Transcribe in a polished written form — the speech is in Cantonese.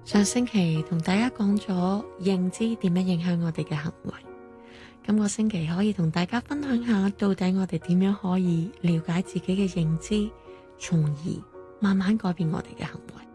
上星期同大家講咗認知點樣影響我哋嘅行為，今個星期可以同大家分享下，到底我哋點樣可以了解自己嘅認知，從而慢慢改變我哋嘅行為。